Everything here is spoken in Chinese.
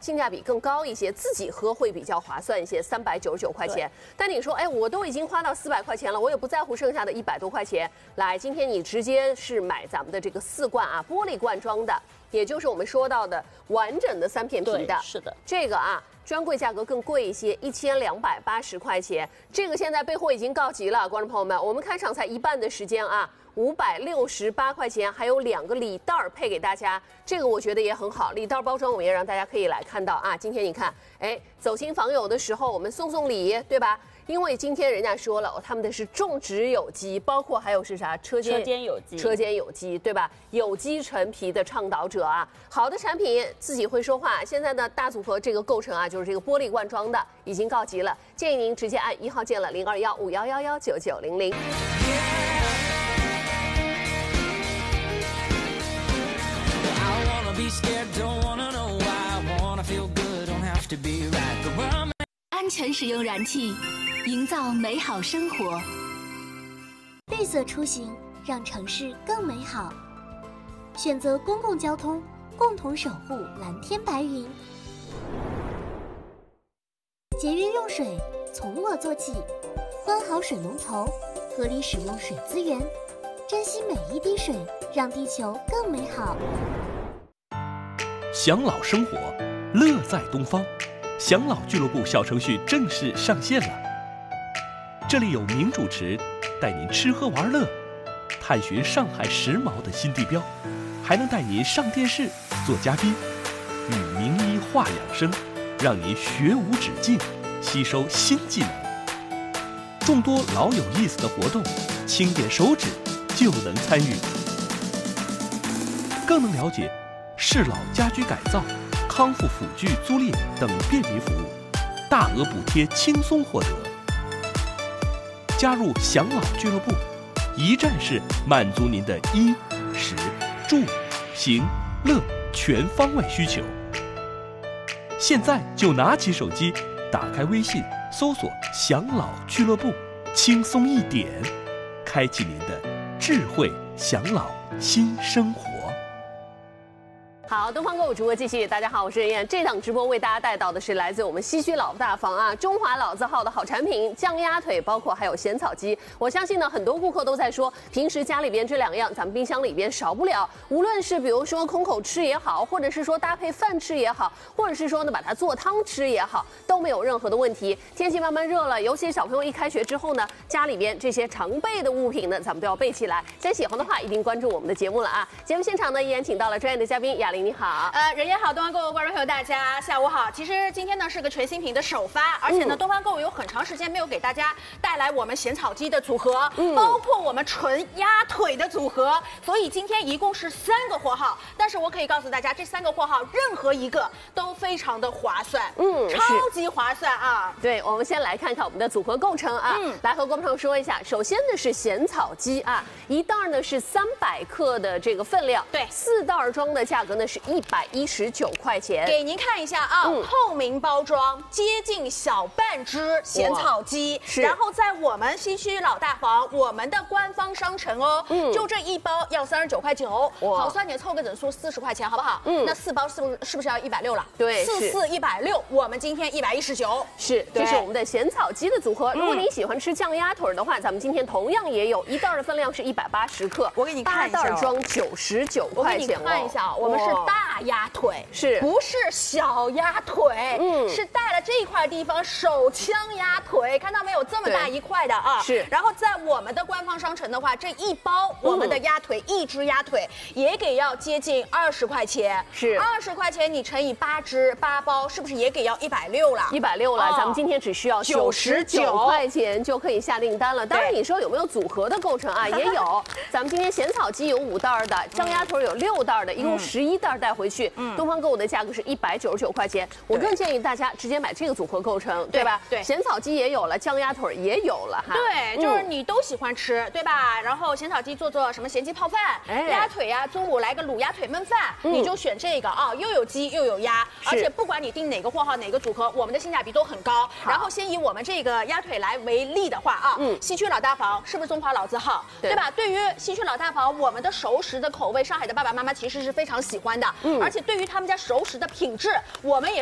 性价比更高一些，自己喝会比较划算一些，399块钱。但你说，哎，我都已经花到400块钱了，我也不在乎剩下的100多块钱。来，今天你直接是买咱们的这个4罐啊，玻璃罐装的，也就是我们说到的完整的3片皮的。 是的， 这个啊。专柜价格更贵一些，1280块钱。这个现在备货已经告急了，观众朋友们，我们开场才一半的时间啊，568块钱，还有2个礼袋配给大家，这个我觉得也很好。礼袋包装我们也让大家可以来看到啊。今天你看，哎，走亲访友的时候我们送礼，对吧？因为今天人家说了，他们的是种植有机，包括还有是啥车间有机，对吧？有机陈皮的倡导者啊，好的产品自己会说话。现在呢，大组合这个构成啊，就是这个玻璃罐装的已经告急了，建议您直接按1号键了0215119900。 安全使用燃气，营造美好生活。 绿色出行，让城市更美好。选择公共交通，共同守护蓝天白云。节约用水，从我做起。关好水龙头，合理使用水资源，珍惜每一滴水，让地球更美好。 享老生活，乐在东方。享老俱乐部小程序正式上线了，这里有名主持带您吃喝玩乐，探寻上海时髦的新地标，还能带您上电视做嘉宾，与名医话养生，让您学无止境，吸收新技能。众多老有意思的活动，轻点手指就能参与，更能了解适老家居改造、康复辅具租赁等便民服务，大额补贴轻松获得。加入享老俱乐部，一站式满足您的衣、食、住、行、乐全方位需求。现在就拿起手机，打开微信，搜索“享老俱乐部”，轻松一点，开启您的智慧享老新生活。 好，东方购物直播继续。大家好，我是任燕。这档直播为大家带到的是来自我们西区老大房啊，中华老字号的好产品，酱鸭腿，包括还有咸草鸡。我相信呢，很多顾客都在说，平时家里边这2样，咱们冰箱里边少不了。无论是比如说空口吃也好，或者是说搭配饭吃也好，或者是说呢把它做汤吃也好，都没有任何的问题。天气慢慢热了，尤其小朋友一开学之后呢，家里边这些常备的物品呢，咱们都要备起来。既然喜欢的话，一定关注我们的节目了啊！节目现场呢，依然请到了专业的嘉宾雅玲。你好， 人也好，东方购物观众朋友大家下午好。其实今天呢是个全新品的首发，而且呢，东方购物有很长时间没有给大家带来我们咸草鸡的组合，包括我们纯鸭腿的组合，所以今天一共是3个货号。但是我可以告诉大家，这3个货号任何一个都非常的划算，超级划算啊！ 对，我们先来看看我们的组合构成啊，来和观众朋友说一下。首先呢是咸草鸡啊，一袋呢是300克的这个分量，对，4袋装的价格呢是119块钱。 给您看一下啊，透明包装，接近小半只咸草鸡，然后在我们西区老大房，我们的官方商城哦，就这一包要39块9，好算点，凑个整数40块钱，好不好？那4包是不是要160了？ 对 ，44 160，我们今天119。 是，这是我们的咸草鸡的组合。如果您喜欢吃酱鸭腿的话，咱们今天同样也有，一袋的分量是180克， 我给你看一下， 8袋装99块钱。 我给你看一下，我们是大鸭腿， 是不是小鸭腿？是带了这一块地方手枪鸭腿，看到没有？这么大一块的啊！ 是。 然后在我们的官方商城的话，这一包我们的鸭腿，一只鸭腿也给要接近20块钱。 是 20块钱，你乘以8包，是不是也给要160了 ？160了，咱们今天只需要99块钱就可以下订单了。当然，你说有没有组合的构成啊？也有。咱们今天咸草鸡有5袋的，酱鸭腿有6袋的，一共11袋带回去。东方购物的价格是199块钱。我更建议大家直接买这个组合构成，对吧？对，咸草鸡也有了，酱鸭腿也有了哈。 对，就是你都喜欢吃，对吧？然后咸草鸡做什么咸鸡泡饭，鸭腿呀，中午来个卤鸭腿焖饭，你就选这个啊，又有鸡又有鸭，而且不管你订哪个货号哪个组合，我们的性价比都很高。然后先以我们这个鸭腿来为例的话啊，西区老大房是不是中华老字号，对吧？对于西区老大房，我们的熟食的口味，上海的爸爸妈妈其实是非常喜欢的，而且对于他们家熟食的品质，我们也